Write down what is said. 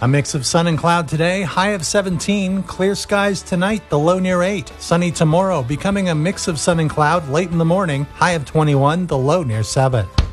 A mix of sun and cloud today, high of 17. Clear skies tonight, the low near 8. Sunny tomorrow, becoming a mix of sun and cloud late in the morning, high of 21, the low near 7.